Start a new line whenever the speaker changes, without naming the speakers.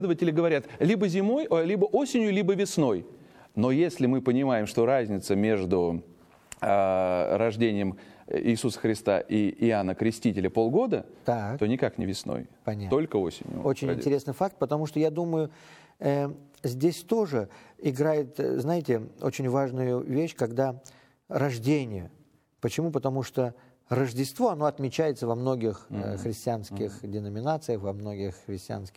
Исследователи говорят, либо зимой, либо осенью, либо весной. Но если мы понимаем, что разница между рождением Иисуса Христа и Иоанна Крестителя полгода,
Так.
то никак не весной,
Понятно.
только осенью.
Очень
пройдет.
интересный факт, потому что я думаю, здесь тоже играет, знаете, очень важную вещь, когда рождение. Почему? Потому что Рождество, оно отмечается во многих христианских деноминациях, во многих христианских